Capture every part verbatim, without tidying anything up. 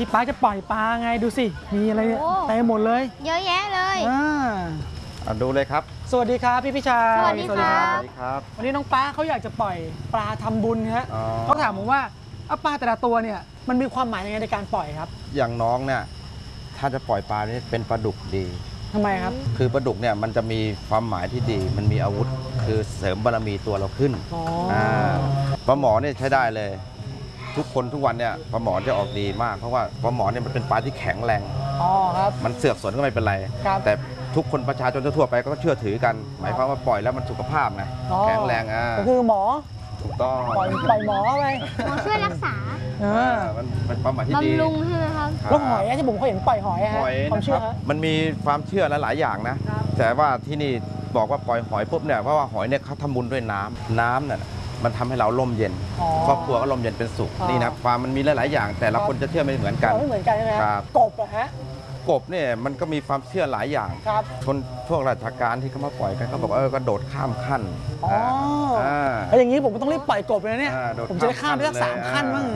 ที่ป้าจะปล่อยปลาไงดูสิมีอะไรเต็มหมดเลยเยอะแยะเลยดูเลยครับสวัสดีครับพี่พิชาสวัสดีครับวันนี้น้องป้าเขาอยากจะปล่อยปลาทำบุญฮะเขาถามผมว่าปลาแต่ละตัวเนี่ยมันมีความหมายยังไงในการปล่อยครับอย่างน้องเนี่ยถ้าจะปล่อยปลานี่เป็นปลาดุกดีทำไมครับคือปลาดุกเนี่ยมันจะมีความหมายที่ดีมันมีอาวุธคือเสริมบารมีตัวเราขึ้นปลาหมอเนี่ยใช้ได้เลยทุกคนทุกวันเนี่ยปลาหมอจะออกดีมากเพราะว่าปลาหมอเนี่ยมันเป็นปลาที่แข็งแรงอ๋อครับมันเสือกสนก็ไม่เป็นไรแต่ทุกคนประชาชนทั่วไปก็เชื่อถือกันหมายความว่าปล่อยแล้วมันสุขภาพนะแข็งแรงอ่ะก็คือหมอถูกต้องปล่อยปล่อยหมอไปหมอช่วยรักษาเออมันเป็นความหมายที่ดีบำรุงใช่ไหมครับแล้วหอยที่ผมเคยเห็นปล่อยหอยฮะความเชื่อมันมีความเชื่อหลายๆอย่างนะแต่ว่าที่นี่บอกว่าปล่อยหอยปุ๊บเนี่ยเพราะว่าหอยเนี่ยเขาทำบุญด้วยน้ำน้ำเนี่ยมันทำให้เราร่มเย็นครอบครัวก็ร่มเย็นเป็นสุขนี่นะความมันมีหลายๆอย่างแต่ละคนจะเชื่อไม่เหมือนกันไม่เหมือนกันใช่ไหมครับกบอะฮะกบเนี่ยมันก็มีความเชื่อหลายอย่างคนพวกราชการที่เขามาปล่อยกันเขาบอกว่าเออกระโดดข้ามขั้นอ๋อแล้วอย่างนี้ผมต้องรีบปล่อยกบเลยเนี่ยผมจะได้ข้ามได้สักสามขั้นบ้าง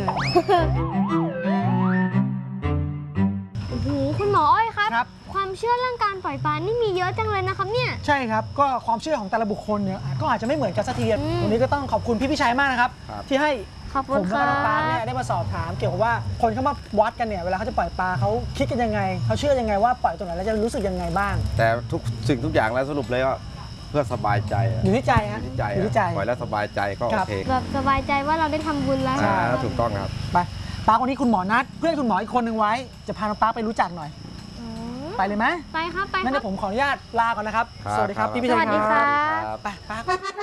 โอ้โหคุณหมออ้อยครับความเชื่อเรื่องการปล่อยปลานี่มีเยอะจังเลยนะครับเนี่ยใช่ครับก็ความเชื่อของแต่ละบุคคลเนี่ยก็อาจจะไม่เหมือนกันสักทีเดียววันนี้ก็ต้องขอบคุณพี่พิชัยมากนะครับที่ให้ผมและน้องปลาเนี่ยได้มาสอบถามเกี่ยวกับว่าคนเข้ามาวัดกันเนี่ยเวลาเขาจะปล่อยปลาเขาคิดกันยังไงเขาเชื่อยังไงว่าปล่อยตรงไหนแล้วจะรู้สึกยังไงบ้างแต่ทุกสิ่งทุกอย่างแล้วสรุปเลยก็เพื่อสบายใจอยู่ที่ใจฮะอยู่ที่ใจปล่อยแล้วสบายใจก็โอเคแบบสบายใจว่าเราได้ทำบุญแล้วถูกต้องครับไปปลาคนนี้คุณหมอนัดเพื่อนคุณหมออีกคนหนึ่งไว้จะพาน้องปลาไปรู้จักหน่อยไปเลยไหมไปครับไปงั้นเดี๋ยวผมขออนุญาตลาก่อนนะครับสวัสดีครับพี่พิชัยครับสวัสดีครับไปปลา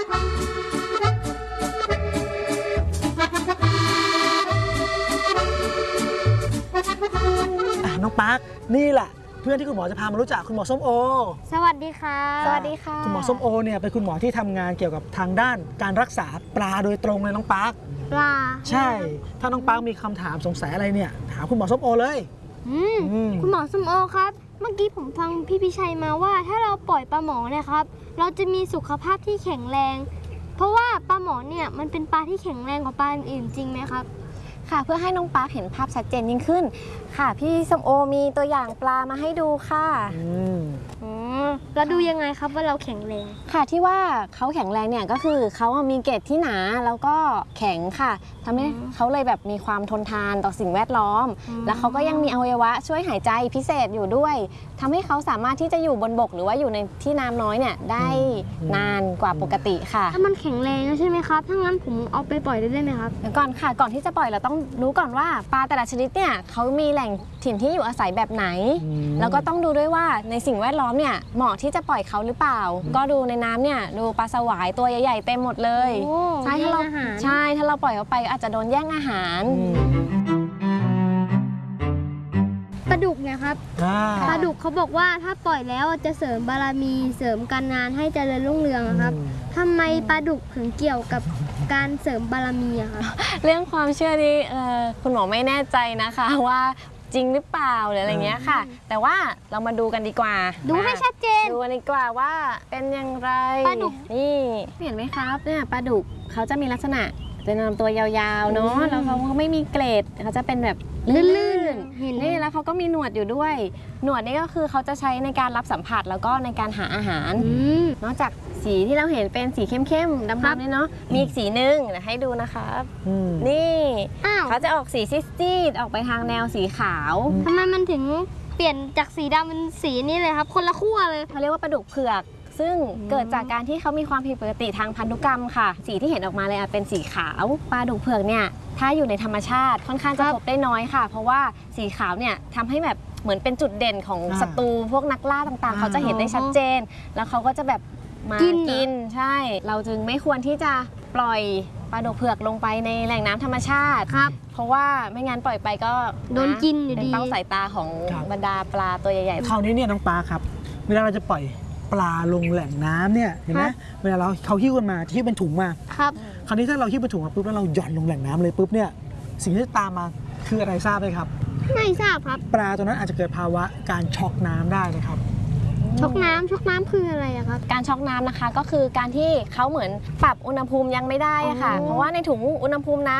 น้องปาร์คนี่แหละเพื่อนที่คุณหมอจะพามารู้จักคุณหมอส้มโอสวัสดีค่ะสวัสดีค่ะคุณหมอส้มโอเนี่ยเป็นคุณหมอที่ทำงานเกี่ยวกับทางด้านการรักษาปลาโดยตรงเลยน้องปาร์คปลาใช่ถ้าน้องปาร์คมีคำถามสงสัยอะไรเนี่ยถามคุณหมอส้มโอเลยคุณหมอส้มโอครับเมื่อกี้ผมฟังพี่พิชัยมาว่าถ้าเราปล่อยปลาหมอเนี่ยครับเราจะมีสุขภาพที่แข็งแรงเพราะว่าปลาหมอเนี่ยมันเป็นปลาที่แข็งแรงกว่าปลาอื่นจริงไหมครับค่ะเพื่อให้น้องปาร์คเห็นภาพชัดเจนยิ่งขึ้นค่ะพี่ส้มโอมีตัวอย่างปลามาให้ดูค่ะอืมแล้วดูยังไงครับว่าเราแข็งแรงค่ะที่ว่าเขาแข็งแรงเนี่ยก็คือเขามีเกล็ดที่หนาแล้วก็แข็งค่ะทำให้เขาเลยแบบมีความทนทานต่อสิ่งแวดล้อมแล้วเขาก็ยังมีอวัยวะช่วยหายใจพิเศษอยู่ด้วยทำให้เขาสามารถที่จะอยู่บนบกหรือว่าอยู่ในที่น้ำน้อยเนี่ยได้นานกว่าปกติค่ะถ้ามันแข็งแรงใช่ไหมครับถ้างั้นผมเอาไปปล่อยได้ไหมครับก่อนค่ะก่อนที่จะปล่อยเราต้องรู้ก่อนว่าปลาแต่ละชนิดเนี่ยเขามีแหล่งถิ่นที่อยู่อาศัยแบบไหนแล้วก็ต้องดูด้วยว่าในสิ่งแวดล้อมเนี่ยเหมาะที่จะปล่อยเขาหรือเปล่าก็ดูในน้ำเนี่ยดูปลาสวายตัวใหญ่ๆเต็มหมดเลยใช่ถ้าเราใช่ถ้าเราปล่อยเขาไปอาจจะโดนแย่งอาหารปลาดุกเนี่ยครับปลาดุกเขาบอกว่าถ้าปล่อยแล้วจะเสริมบารมีเสริมการงานให้เจริญรุ่งเรืองครับทำไมปลาดุกถึงเกี่ยวกับการเสริมบารมีอะครับเรื่องความเชื่อนี้คุณหมอไม่แน่ใจนะคะว่าจริงหรือเปล่าหรืออะไรเงี้ยค่ะแต่ว่าเรามาดูกันดีกว่าดูให้ชัดเจนดูกันดีกว่าว่าเป็นอย่างไรปลาดุกนี่เห็นไหมครับเนี่ยปลาดุกเขาจะมีลักษณะเป็นลำตัวยาวๆเนาะแล้วเขาไม่มีเกล็ดเขาจะเป็นแบบลื่นๆนี่แล้วเขาก็มีหนวดอยู่ด้วยหนวดนี่ก็คือเขาจะใช้ในการรับสัมผัสแล้วก็ในการหาอาหารนอกจากสีที่เราเห็นเป็นสีเข้มๆดำๆนี่เนาะมีอีกสีนึงเดี๋ยวให้ดูนะครับนี่เขาจะออกสีซีดๆออกไปทางแนวสีขาวทำไมมันถึงเปลี่ยนจากสีดำเป็นสีนี้เลยครับคนละขั้วเลยเขาเรียกว่าปลาดุกเผือกซึ่งเกิดจากการที่เขามีความผิดปกติทางพันธุกรรมค่ะสีที่เห็นออกมาเลยเป็นสีขาวปลาดุกเผือกเนี่ยถ้าอยู่ในธรรมชาติค่อนข้างจะพบได้น้อยค่ะเพราะว่าสีขาวเนี่ยทำให้แบบเหมือนเป็นจุดเด่นของศัตรูพวกนักล่าต่างๆเขาจะเห็นได้ชัดเจนแล้วเขาก็จะแบบมากินใช่เราจึงไม่ควรที่จะปล่อยปลาดุกเผือกลงไปในแหล่งน้ำธรรมชาติครับเพราะว่าไม่งั้นปล่อยไปก็โดนกินอยู่ดีเป็นเป้าสายตาของบรรดาปลาตัวใหญ่ๆคราวนี้เนี่ยน้องปลาครับเวลาเราจะปล่อยปลาลงแหล่งน้ำเนี่ยเห็นไหมเวลาเราเขาหิ้วกันมาหิ้วเป็นถุงมาครับคราวนี้ถ้าเราหิ้วเป็นถุงมาปุ๊บแล้วเราหย่อนลงแหล่งน้ำเลยปุ๊บเนี่ยสิ่งที่ตามมาคืออะไรทราบไหมครับไม่ทราบครับปลาตัวนั้นอาจจะเกิดภาวะการช็อกน้ำได้นะครับช็อกน้ำช็อกน้ำคืออะไรอะครับการช็อกน้ำนะคะก็คือการที่เขาเหมือนปรับอุณหภูมิยังไม่ได้ค่ะเพราะว่าในถุงอุณหภูมิน้ำ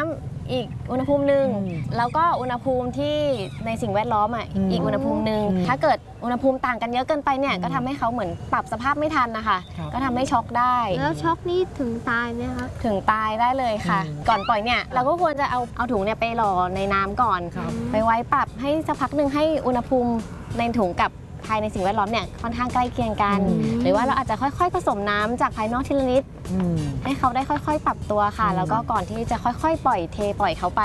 อีกอุณหภูมิหนึ่งอืมแล้วก็อุณหภูมิที่ในสิ่งแวดล้อมอ่ะอืมอีกอุณหภูมิหนึ่งอืมถ้าเกิดอุณหภูมิต่างกันเยอะเกินไปเนี่ยอืมก็ทำให้เขาเหมือนปรับสภาพไม่ทันนะคะครับก็ทำให้ช็อกได้แล้วช็อกนี่ถึงตายไหมครับถึงตายได้เลยค่ะอืมก่อนปล่อยเนี่ยเราก็ควรจะเอาเอาถุงเนี่ยไปหล่อในน้ำก่อนครับไปไว้ปรับให้สักพักหนึ่งให้อุณหภูมิในถุงกับภายในสิ่งแวดล้อมเนี่ยค่อนข้างใกล้เคียงกันอืมหรือว่าเราอาจจะค่อยๆ ผสมน้ำจากภายนอกทีละนิดอืมให้เขาได้ค่อยๆ ปรับตัวค่ะอืมแล้วก็ก่อนที่จะค่อยๆ ปล่อยเทปล่อยเขาไป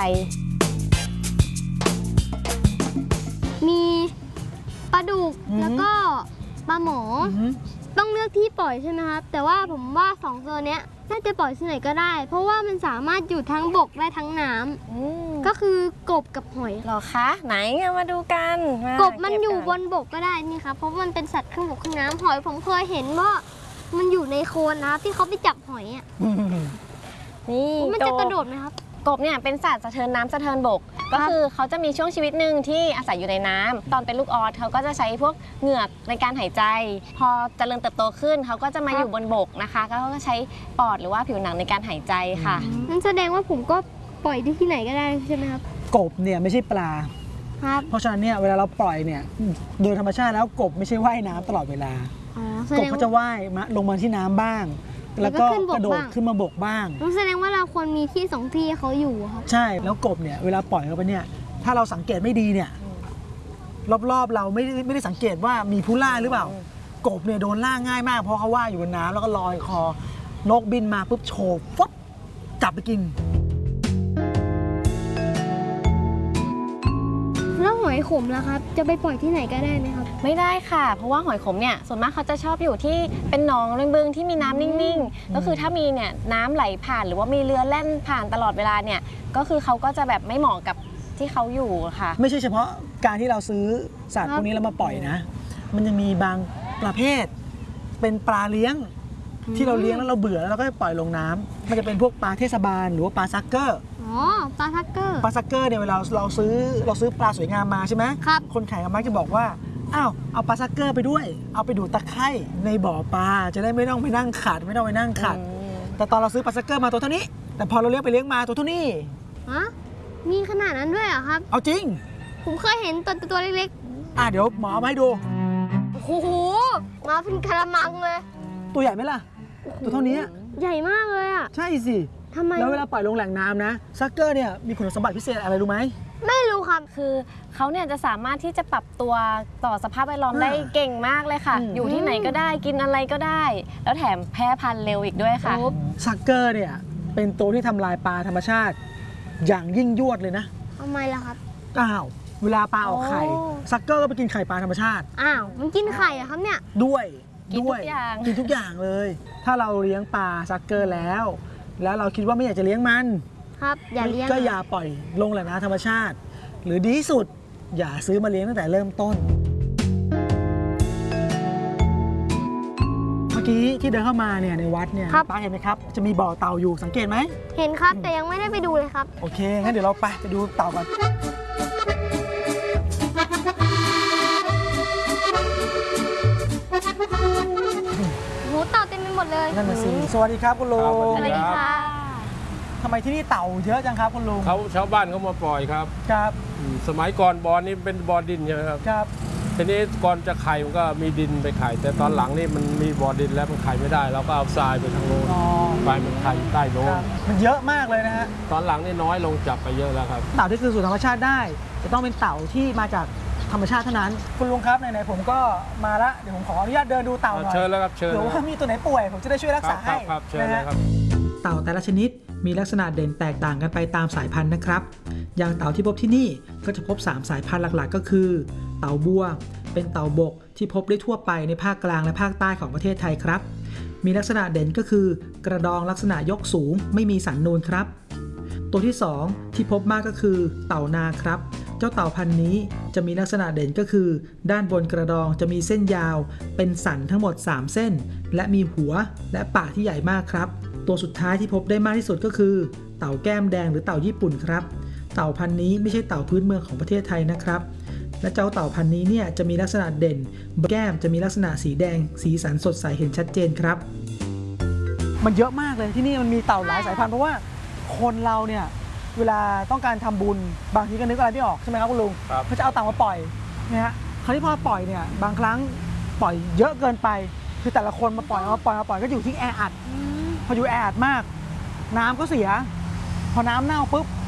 มีปลาดุกแล้วก็ปลาหมอออืมต้องเลือกที่ปล่อยใช่ไหมครับ แต่ว่าผมว่าสองตัวเนี้ยน่าจะปล่อยที่ไหนก็ได้ เพราะว่ามันสามารถอยู่ทั้งบกและทั้งน้ำอืมก็คือกบกับหอยหรอคะ ไหนเอามาดูกันมากบมันอยู่บเก็นบกก็ได้นี่ครับเพราะมันเป็นสัตว์ครึ่งบกครึ่งน้ำหอยผมเคยเห็นว่ามันอยู่ในโคลนนะครับที่เขาไปจับหอยอ่ะอืมนี่มันจะกระโดดไหมครับกบเนี่ยเป็นสัตว์สะเทินน้ำสะเทินบก ก็คือเขาจะมีช่วงชีวิตหนึ่งที่อาศัยอยู่ในน้ำตอนเป็นลูกออสเขาก็จะใช้พวกเหงือกในการหายใจ พอเจริญเติบโตขึ้นเขาก็จะมาครับอยู่บนบกนะคะก็เขาก็ใช้ปอดหรือว่าผิวหนังในการหายใจค่ะนั่นแสดงว่าผมก็ปล่อยที่ที่ไหนก็ได้ใช่ไหมครับกบเนี่ยไม่ใช่ปลาครับเพราะฉะนั้นเนี่ยเวลาเราปล่อยเนี่ยโดยธรรมชาติแล้วกบไม่ใช่ว่ายน้ำตลอดเวลาอ๋อแสกดบงเขาว่าจะว่ายมาลงมาที่น้ำบ้าง แล้วก็แล้วก็ขึ้นบกกระโดดบ้างขึ้นมาบกบ้างนั่นแสดงว่าเราควรมีที่สองที่ให้เขาอยู่อะครับใช่แล้วกบเนี่ยเวลาปล่อยเข้าไปเนี่ยถ้าเราสังเกตไม่ดีเนี่ยรอบๆเราไม่ได้ไม่ได้สังเกตว่ามีผู้ล่าหรือเปล่า กบเนี่ยโดนล่าง่ายมากเพราะเขาว่ายอยู่บนน้ำแล้วก็ลอยคอนกบินมาปุ๊บโฉบฟุ๊บจับไปกินแล้วหอยขมล่ะครับ จะไปปล่อยที่ไหนก็ได้ไหมครับไม่ได้ค่ะ เพราะว่าหอยขมเนี่ยส่วนมากเขาจะชอบอยู่ที่เป็นหนองบึงๆที่มีน้ำนิ่งๆ ก็คือถ้ามีเนี่ยน้ำไหลผ่านหรือว่ามีเรือแล่นผ่านตลอดเวลาเนี่ยก็คือเขาก็จะแบบไม่เหมาะกับที่เขาอยู่ค่ะไม่ใช่เฉพาะการที่เราซื้อสัตว์พวกนี้แล้วมาปล่อยนะ มันยังมีบางประเภท เป็นปลาเลี้ยงที่เราเลี้ยงแล้วเราเบื่อแล้วเราก็ปล่อยลงน้ำมันจะเป็นพวกปลาเทศบาลหรือว่าปลาซักเกอร์อ๋อ ปลาทักเกอร์ปลาซักเกอร์เนี่ยเวลาเราซื้อเราซื้อปลาสวยงามมาใช่ไหมครับคนขายก็มักจะบอกว่าอ้าวเอาปลาซักเกอร์ไปด้วย เอาไปดูตะไคร่ในบ่อปลาจะได้ไม่ต้องไปนั่งขัดไม่ต้องไปนั่งขัด แต่ตอนเราซื้อปลาซักเกอร์มาตัวเท่านี้ แต่พอเราเลี้ยงไปเลี้ยงมาตัวเท่านี้ฮะ มีขนาดนั้นด้วยเหรอครับเอาจริงผมเคยเห็นตัวตัวเล็กอ่ะเดี๋ยวหมอเอามาให้ดูๆ โอ้โห มาเป็นกระมังเลยตัวใหญ่ไหมล่ะ ตัวเท่านี้ใหญ่มากเลยอ่ะใช่สิทำไมแล้วเวลาปล่อยลงแหล่งน้ำนะซักเกอร์เนี่ยมีคุณสมบัติพิเศษอะไรรู้ไหมไม่รู้ครับคือเขาเนี่ยจะสามารถที่จะปรับตัวต่อสภาพแวดล้อมอ่าได้เก่งมากเลยค่ะอืมอยู่ที่ไหนก็ได้กินอะไรก็ได้ แล้วแถมแพร่พันธุ์เร็วอีกด้วยค่ะซักเกอร์เนี่ยเป็นตัวที่ทำลายปลาธรรมชาติ อย่างยิ่งยวดเลยนะทำไมล่ะครับอ้าวเวลาปลาออกไข่โอ้ซักเกอร์ก็ไปกินไข่ปลาธรรมชาติอ้าว มันกินไข่เหรอะครับเนี่ยด้วยกินทุกด้วยอย่างกินทุกอย่างเลย ถ้าเราเลี้ยงปลาซักเกอร์แล้ว แล้วเราคิดว่าไม่อยากจะเลี้ยงมันครับ อย่าเลี้ยงก็อย่าปล่อยลงแหล่งน้ำธรรมชาติ หรือดีที่สุดอย่าซื้อมาเลี้ยงตั้งแต่เริ่มต้น เมื่อกี้ที่เดินเข้ามาเนี่ยในวัดเนี่ยครับป้าเห็นไหมครับ จะมีบ่อเต่าอยู่สังเกตไหมเห็นครับ แต่ยังไม่ได้ไปดูเลยครับโอเค งั้นเดี๋ยวเราไปไปดูเต่ากันโหเต่าเต็มไปหมดเลยนั่นน่ะสิสวัสดีครับคุณลุครับงสสวัวัสสดีดีค่ะทำไมที่นี่เต่าเยอะจังครับคุณลุงเขาชาวบ้านเขามาปล่อยครับครับอืมสมัยก่อนบ่อนี้เป็นบ่อดินใช่ไหมครับครับทีนี้ก่อนจะไข่มันก็มีดินไปไข่ แต่ตอนหลังนี่มันมีบ่อดินแล้วมันไข่ไม่ได้เราก็เอาทรายไปทางโน้นอ๋อไปมันไข่ใต้โน้คน รับมันเยอะมากเลยนะฮะตอนหลังนี่น้อยลงจับไปเยอะแล้วครับเต่าที่คือสู่ธรรมชาติได้ จะต้องเป็นเต่าที่มาจากธรรมชาติเท่านั้น คุณลุงครับไหนๆผมก็มาละเดี๋ยวผมขออนุญาตเดินดูเต่าหน่อยเชิญแล้วครับเชิญเผื่อว่ามีตัวไหนป่วย ผมจะได้ช่วยรักครัษาบคให้รับครับเชิญนะเลยฮะครับเต่าแต่ละชนิดมีลักษณะเด่นแตกต่างกันไปตามสายพันธุ์นะครับ อย่างเต่าที่พบที่นี่ก็จะพบสามสายพันธุ์หลักๆ ก็คือ เต่าบัว เป็นเต่าบกที่พบได้ทั่วไปในภาคกลางและภาคใต้ของประเทศไทยครับ มีลักษณะเด่นก็คือกระดองลักษณะยกสูงไม่มีสันนูนครับ ตัวที่สองที่พบมากก็คือเต่านาครับ เจ้าเต่าพันธุ์นี้จะมีลักษณะเด่นก็คือ ด้านบนกระดองจะมีเส้นยาว เป็นสันทั้งหมดสามเส้น และมีหัวและปากที่ใหญ่มากครับ ตัวสุดท้ายที่พบได้มากที่สุดก็คือ เต่าแก้มแดงหรือเต่าญี่ปุ่นครับ เต่าพันธุ์นี้ไม่ใช่เต่าพื้นเมืองของประเทศไทยนะครับ และเจ้าเต่าพันธุ์นี้เนี่ยจะมีลักษณะเด่นแก้มจะมีลักษณะสีแดง สีสันสดใสเห็นชัดเจนครับมันเยอะมากเลยที่นี่มันมีเต่าหลายสายพันธุ์เพราะว่าคนเราเนี่ยเวลาต้องการทำบุญบางทีก็นึกอะไรไม่ออกใช่ไหมครับคุณลุงครับเขาจะเอาเต่ามาปล่อยนะฮะคราวนี้พอปล่อยเนี่ยบางครั้งปล่อยเยอะเกินไป คือแต่ละคนมาปล่อยเอามาปล่อยมาปล่อยก็อยู่ที่แออัดพออยู่แออัดมาก น้ำก็เสีย พอน้ำเน่าปุ๊บ